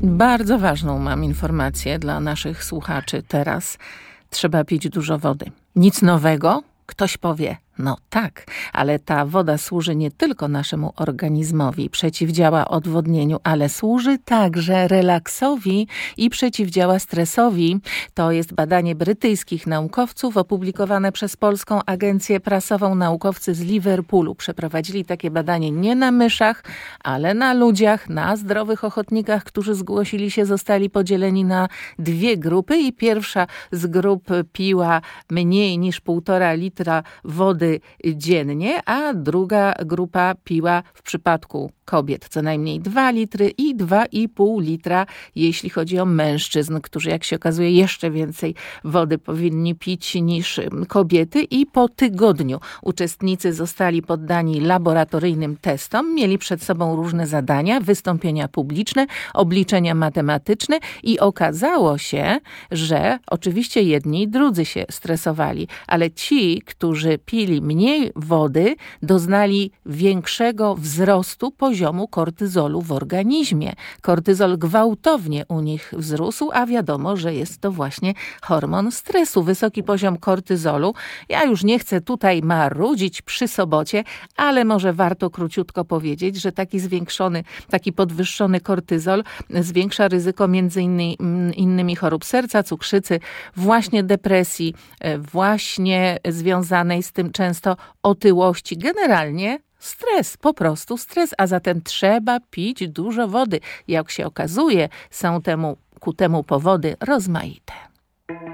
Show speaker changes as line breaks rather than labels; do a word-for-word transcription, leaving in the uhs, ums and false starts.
Bardzo ważną mam informację dla naszych słuchaczy teraz. Trzeba pić dużo wody. Nic nowego? Ktoś powie, no tak, ale ta woda służy nie tylko naszemu organizmowi, przeciwdziała odwodnieniu, ale służy także relaksowi i przeciwdziała stresowi. To jest badanie brytyjskich naukowców opublikowane przez Polską Agencję Prasową. Naukowcy z Liverpoolu przeprowadzili takie badanie nie na myszach, ale na ludziach, na zdrowych ochotnikach, którzy zgłosili się, zostali podzieleni na dwie grupy i pierwsza z grup piła mniej niż półtora litra wody dziennie, a druga grupa piła w przypadku kobiet co najmniej dwa litry i dwa i pół litra, jeśli chodzi o mężczyzn, którzy, jak się okazuje, jeszcze więcej wody powinni pić niż kobiety. I po tygodniu uczestnicy zostali poddani laboratoryjnym testom, mieli przed sobą różne zadania, wystąpienia publiczne, obliczenia matematyczne i okazało się, że oczywiście jedni i drudzy się stresowali, ale ci, którzy pili mniej wody, doznali większego wzrostu poziomu kortyzolu w organizmie. Kortyzol gwałtownie u nich wzrósł, a wiadomo, że jest to właśnie hormon stresu. Wysoki poziom kortyzolu. Ja już nie chcę tutaj marudzić przy sobocie, ale może warto króciutko powiedzieć, że taki zwiększony, taki podwyższony kortyzol zwiększa ryzyko między innymi, innymi chorób serca, cukrzycy, właśnie depresji, właśnie związanej z tym często otyłości. Generalnie stres, po prostu stres, a zatem trzeba pić dużo wody. Jak się okazuje, są temu, ku temu powody rozmaite.